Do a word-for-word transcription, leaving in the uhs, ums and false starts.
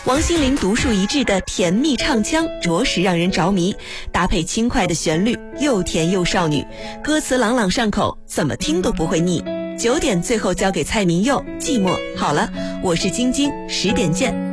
王心凌独树一帜的甜蜜唱腔着实让人着迷，搭配轻快的旋律，又甜又少女，歌词朗朗上口，怎么听都不会腻。九点最后交给蔡明佑，寂寞好了，我是晶晶，十点见。